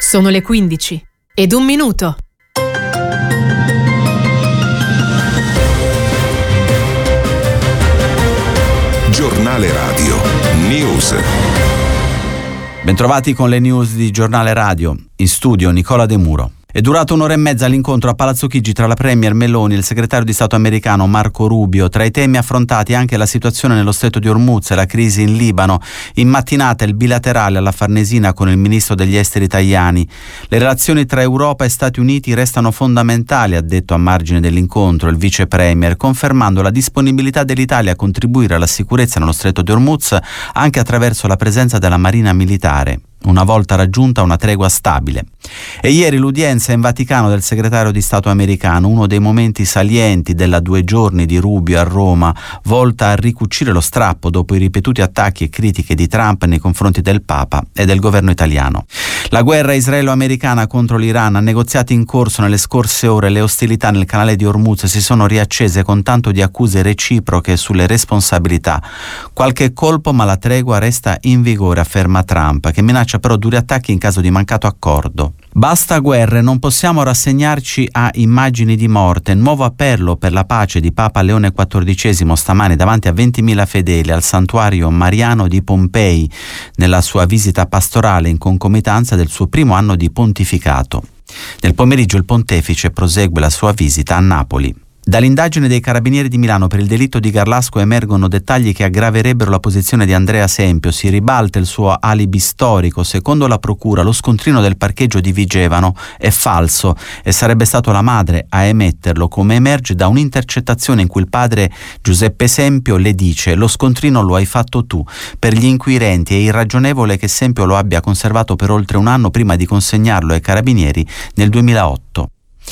Sono le 15:01. Giornale Radio News. Bentrovati con le news di Giornale Radio. In studio Nicola De Muro. È durato un'ora e mezza l'incontro a Palazzo Chigi tra la premier Meloni e il segretario di Stato americano Marco Rubio. Tra i temi affrontati anche la situazione nello Stretto di Hormuz e la crisi in Libano. In mattinata il bilaterale alla Farnesina con il ministro degli esteri Tajani. Le relazioni tra Europa e Stati Uniti restano fondamentali, ha detto a margine dell'incontro il vice premier, confermando la disponibilità dell'Italia a contribuire alla sicurezza nello Stretto di Hormuz anche attraverso la presenza della Marina militare, una volta raggiunta una tregua stabile. E ieri l'udienza in Vaticano del segretario di Stato americano, uno dei momenti salienti della 2 giorni di Rubio a Roma, volta a ricucire lo strappo dopo i ripetuti attacchi e critiche di Trump nei confronti del Papa e del governo italiano. La guerra israelo-americana contro l'Iran, negoziati in corso nelle scorse ore, le ostilità nel canale di Hormuz si sono riaccese con tanto di accuse reciproche sulle responsabilità. Qualche colpo ma la tregua resta in vigore, afferma Trump, che minaccia però duri attacchi in caso di mancato accordo. Basta guerre, non possiamo rassegnarci a immagini di morte. Nuovo appello per la pace di Papa Leone XIV stamani davanti a 20.000 fedeli al santuario mariano di Pompei, nella sua visita pastorale in concomitanza del suo primo anno di pontificato. Nel pomeriggio il pontefice prosegue la sua visita a Napoli. Dall'indagine dei Carabinieri di Milano per il delitto di Garlasco emergono dettagli che aggraverebbero la posizione di Andrea Sempio. Si ribalta il suo alibi storico. Secondo la procura, lo scontrino del parcheggio di Vigevano è falso e sarebbe stato la madre a emetterlo, come emerge da un'intercettazione in cui il padre Giuseppe Sempio le dice: lo scontrino lo hai fatto tu. Per gli inquirenti è irragionevole che Sempio lo abbia conservato per oltre un anno prima di consegnarlo ai Carabinieri nel 2008.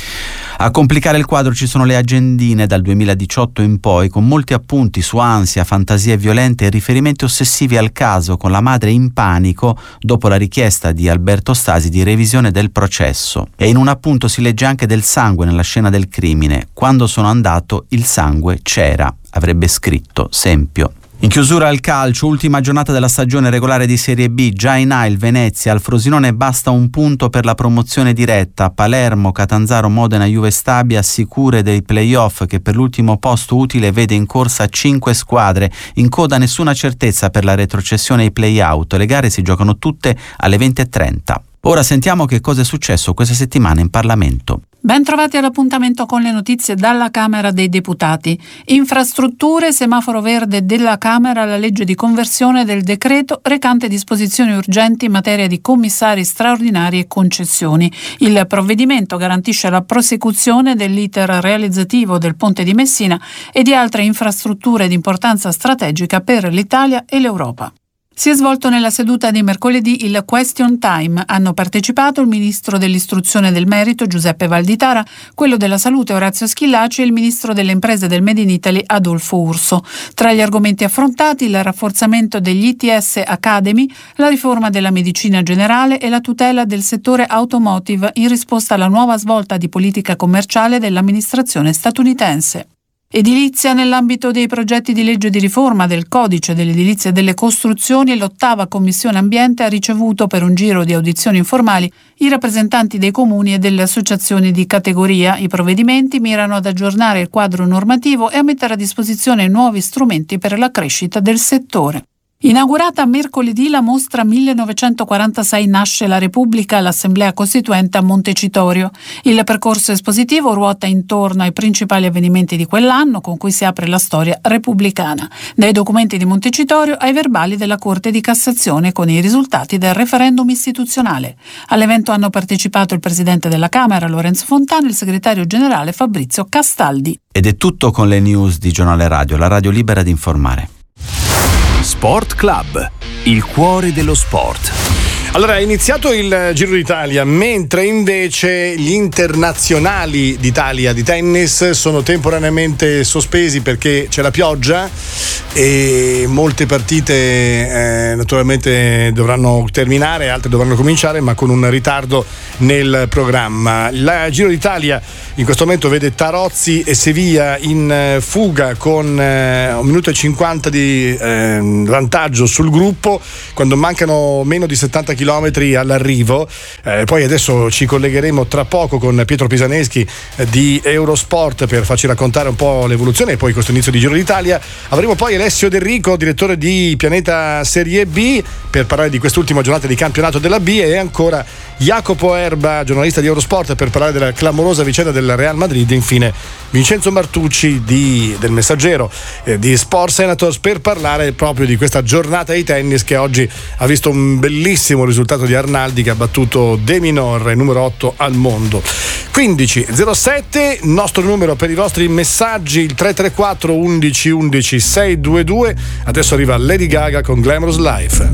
A complicare il quadro ci sono le agendine dal 2018 in poi, con molti appunti su ansia, fantasie violente e riferimenti ossessivi al caso, con la madre in panico dopo la richiesta di Alberto Stasi di revisione del processo. E in un appunto si legge anche del sangue nella scena del crimine. Quando sono andato il sangue c'era, avrebbe scritto Sempio. In chiusura al calcio, ultima giornata della stagione regolare di Serie B, già in A il Venezia, al Frosinone basta un punto per la promozione diretta. Palermo, Catanzaro, Modena, Juve Stabia sicure dei play-off, che per l'ultimo posto utile vede in corsa 5 squadre. In coda nessuna certezza per la retrocessione ai play-out. Le gare si giocano tutte alle 20:30. Ora sentiamo che cosa è successo questa settimana in Parlamento. Ben trovati all'appuntamento con le notizie dalla Camera dei Deputati. Infrastrutture, semaforo verde della Camera, la legge di conversione del decreto recante disposizioni urgenti in materia di commissari straordinari e concessioni. Il provvedimento garantisce la prosecuzione dell'iter realizzativo del Ponte di Messina e di altre infrastrutture di importanza strategica per l'Italia e l'Europa. Si è svolto nella seduta di mercoledì il Question Time. Hanno partecipato il ministro dell'istruzione e del merito Giuseppe Valditara, quello della salute Orazio Schillaci e il ministro delle imprese del Made in Italy Adolfo Urso. Tra gli argomenti affrontati il rafforzamento degli ITS Academy, la riforma della medicina generale e la tutela del settore automotive in risposta alla nuova svolta di politica commerciale dell'amministrazione statunitense. Edilizia nell'ambito dei progetti di legge di riforma del codice dell'edilizia e delle costruzioni, l'ottava Commissione Ambiente ha ricevuto per un giro di audizioni informali i rappresentanti dei comuni e delle associazioni di categoria. I provvedimenti mirano ad aggiornare il quadro normativo e a mettere a disposizione nuovi strumenti per la crescita del settore. Inaugurata mercoledì la mostra 1946 nasce la Repubblica all'Assemblea Costituente a Montecitorio. Il percorso espositivo ruota intorno ai principali avvenimenti di quell'anno con cui si apre la storia repubblicana, dai documenti di Montecitorio ai verbali della Corte di Cassazione con i risultati del referendum istituzionale. All'evento hanno partecipato il Presidente della Camera Lorenzo Fontana e il Segretario Generale Fabrizio Castaldi. Ed è tutto con le news di Giornale Radio, la radio libera di informare. Sport Club, il cuore dello sport. Allora, è iniziato il Giro d'Italia, mentre invece gli internazionali d'Italia di tennis sono temporaneamente sospesi perché c'è la pioggia e molte partite naturalmente dovranno terminare, altre dovranno cominciare, ma con un ritardo nel programma. Il Giro d'Italia in questo momento vede Tarozzi e Sevilla in fuga con 1 minuto e 50 di vantaggio sul gruppo, quando mancano meno di 70 km chilometri all'arrivo. Poi adesso ci collegheremo tra poco con Pietro Pisaneschi di Eurosport per farci raccontare un po' l'evoluzione e poi questo inizio di Giro d'Italia. Avremo poi Alessio Del Rico, direttore di Pianeta Serie B, per parlare di quest'ultima giornata di campionato della B, e ancora Jacopo Erba, giornalista di Eurosport, per parlare della clamorosa vicenda del Real Madrid. Infine Vincenzo Martucci del Messaggero di Sport Senators per parlare proprio di questa giornata di tennis che oggi ha visto un bellissimo risultato di Arnaldi, che ha battuto De Minor, numero 8 al mondo. 15:07, nostro numero per i vostri messaggi, il 334 11 11 622. Adesso arriva Lady Gaga con Glamorous Life.